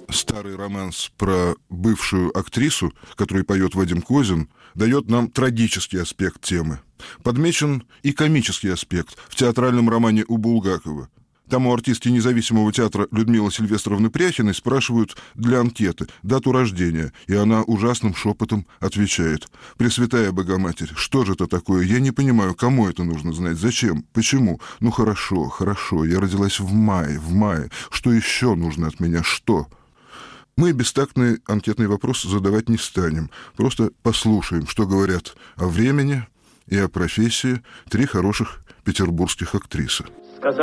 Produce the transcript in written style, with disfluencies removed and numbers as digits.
старый романс про бывшую актрису, которую поет Вадим Козин, дает нам трагический аспект темы. Подмечен и комический аспект в театральном романе у Булгакова. Там у артистки независимого театра Людмилы Сильвестровны Пряхиной спрашивают для анкеты дату рождения, и она ужасным шепотом отвечает: «Пресвятая Богоматерь, что же это такое? Я не понимаю, кому это нужно знать, зачем, почему? Ну хорошо, я родилась в мае, что еще нужно от меня, что?» Мы бестактный анкетный вопрос задавать не станем, просто послушаем, что говорят о времени и о профессии три хороших петербургских актрисы.